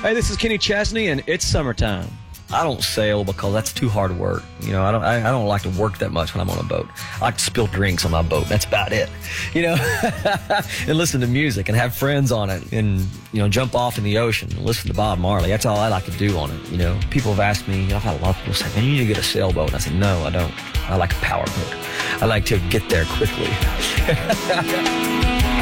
Hey, this is Kenny Chesney, and it's summertime. I don't sail because that's too hard work. You know, I don't like to work that much when I'm on a boat. I like to spill drinks on my boat. That's about it. You know, and listen to music and have friends on it, and jump off in the ocean and listen to Bob Marley. That's all I like to do on it. You know, people have asked me. I've had a lot of people say, "Man, you need to get a sailboat." And I said, "No, I don't. I like a power boat. I like to get there quickly."